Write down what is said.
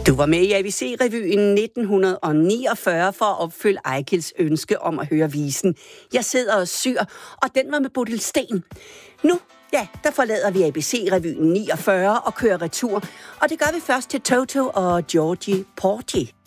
Du var med i ABC-revyen 1949 for at opfylde Ejkels ønske om at høre visen Jeg sidder og syr, og den var med Bodil Sten. Nu, der forlader vi ABC-revyen 49 og kører retur, og det gør vi først til Toto og Georgie Porgy.